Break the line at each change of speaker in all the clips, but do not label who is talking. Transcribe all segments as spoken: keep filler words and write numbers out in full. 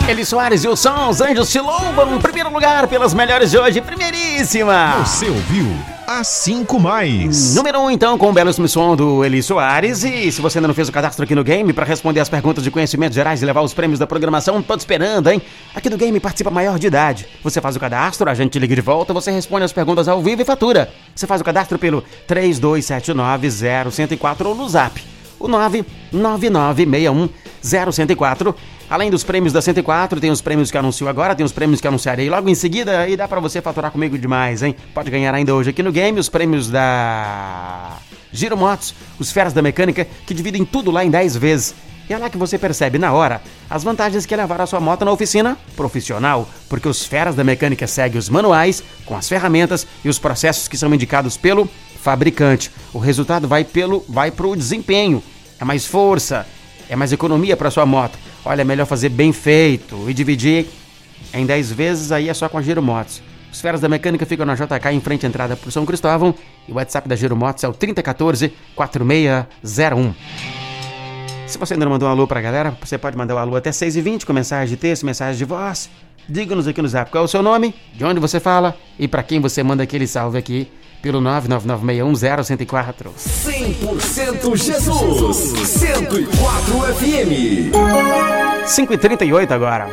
Eli Soares e o som, os anjos te louvam. Primeiro lugar pelas melhores de hoje, primeiríssima.
Você ouviu a cinco mais.
Número um, então, com o belíssimo som do Eli Soares. E se você ainda não fez o cadastro aqui no Game para responder as perguntas de conhecimentos gerais e levar os prêmios da programação, tô te esperando, hein? Aqui do Game participa maior de idade. Você faz o cadastro, a gente te liga de volta, você responde as perguntas ao vivo e fatura. Você faz o cadastro pelo três dois sete nove zero um zero quatro ou no Zap, o nove nove nove seis um zero um zero quatro. Além dos prêmios da cento e quatro, tem os prêmios que anuncio agora, tem os prêmios que anunciarei logo em seguida, e dá pra você faturar comigo demais, hein? Pode ganhar ainda hoje aqui no Game os prêmios da Giro Motos, os feras da mecânica, que dividem tudo lá em dez vezes. E é lá que você percebe na hora as vantagens que é levar a sua moto na oficina profissional, porque os feras da mecânica seguem os manuais, com as ferramentas e os processos que são indicados pelo fabricante. O resultado vai, pelo, vai pro desempenho, é mais força, é mais economia para sua moto. Olha, é melhor fazer bem feito e dividir em dez vezes, aí é só com a Giro Motos. Os feras da mecânica ficam na J K em frente à entrada por São Cristóvão e o WhatsApp da Giro Motos é o trinta quatorze, quarenta e seis zero um. Se você ainda não mandou um alô pra galera, você pode mandar o um alô até seis e vinte com mensagem de texto, mensagem de voz. Diga-nos aqui no Zap qual é o seu nome, de onde você fala e pra quem você manda aquele salve aqui pelo nove nove nove seis um zero um zero quatro.
cem por cento Jesus, cento e quatro F M.
cinco e trinta e oito agora.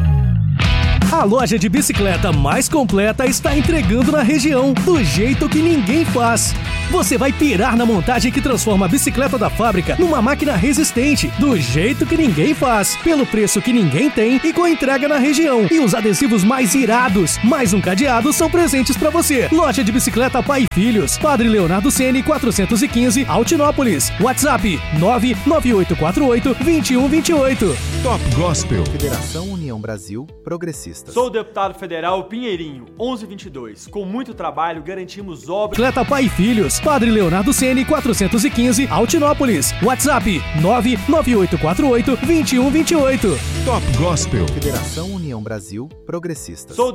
A loja de bicicleta mais completa está entregando na região, do jeito que ninguém faz. Você vai pirar na montagem que transforma a bicicleta da fábrica numa máquina resistente, do jeito que ninguém faz, pelo preço que ninguém tem e com entrega na região. E os adesivos mais irados, mais um cadeado, são presentes pra você. Loja de bicicleta Pai e Filhos, Padre Leonardo Ceni quatrocentos e quinze, Altinópolis. WhatsApp nove nove oito quatro oito, dois um dois oito.
Top Gospel.
Federação União Brasil Progressistas.
Sou o deputado federal Pinheirinho, onze vinte e dois. Com muito trabalho, garantimos obras...
Bicicleta Pai e Filhos, Padre Leonardo Ceni quatrocentos e quinze, Altinópolis. WhatsApp nove nove oito quatro oito, dois um dois oito.
Top Gospel.
Federação União Brasil Progressistas.
Sou